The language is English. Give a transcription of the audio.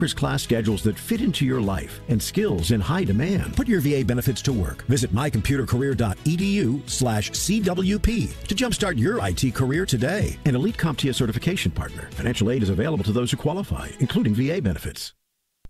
class schedules that fit into your life and skills in high demand. Put your VA benefits to work. Visit mycomputercareer.edu/CWP to jumpstart your IT career today. An Elite CompTIA certification partner. Financial aid is available to those who qualify, including VA benefits.